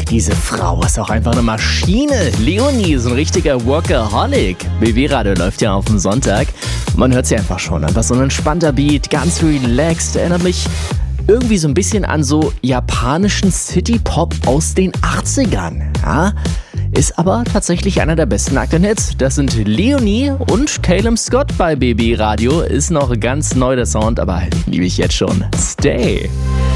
Diese Frau ist auch einfach eine Maschine. Leonie ist ein richtiger Workaholic. BB-Radio läuft ja auf dem Sonntag. Man hört sie einfach schon. Einfach so ein entspannter Beat, ganz relaxed. Erinnert mich irgendwie so ein bisschen an so japanischen City-Pop aus den 80ern. Ja? Ist aber tatsächlich einer der besten aktuellen Hits. Das sind Leonie und Calum Scott bei BB Radio. Ist noch ganz neu der Sound, aber liebe ich jetzt schon. Stay.